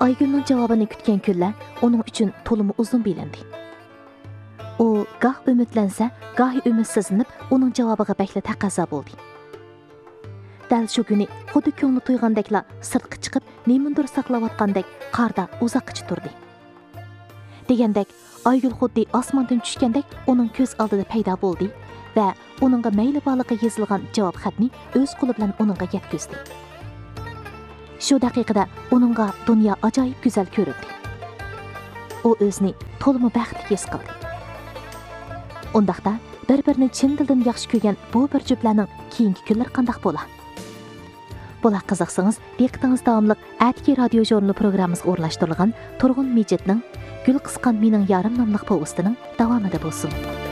Aygül'nün cavabını kütken kunlar onun üçün tolumu uzun bilindi. O gah ümitlensə, gahi ümitsizlanib onun cavabıga bəklə taqazza boldi. Dal shu kuni xuddi ko'ngli to'ygandekla sirtqa chiqib, nemindir saqlayotgandek qarda uzoqqa turdi. Degandek, Aygül xuddi osmondan tushgandek uning ko'z oldida paydo bo'ldi va uningga mayli borliqqa yozilgan javob xatni o'z qo'li bilan uningga yetkazdi. Shu daqiqada uningga dunyo ajoyib go'zal ko'rindi. U o'zini to'liq baxtli his qildi. Undaqda bir-birini chin dildan yaxshi ko'rgan bu bir juftlarning keyingi kunlar qanday bo'ladi? Bular qiziqsangiz, diqqatingiz davomli Atki radio jurnali programmasiga o'rnashtirilgan Turg'un Mejitning Gul qisqan mening yarim nomli povestining davomida bo'lsin.